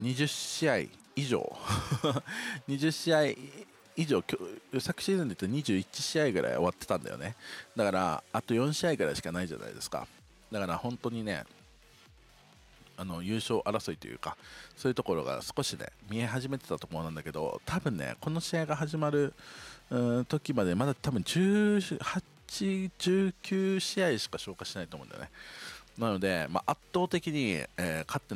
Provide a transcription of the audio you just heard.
20試合以上20試合以上昨シーズンで言うと21試合ぐらい終わってたんだよね。だからあと4試合ぐらいしかないじゃないですか。だから本当にね、優勝争いというか、そういうところが少しね見え始めてたところなんだけど、多分ねこの試合が始まる時までまだ多分18、19試合しか消化しないと思うんだよね。なので、圧倒的に、勝って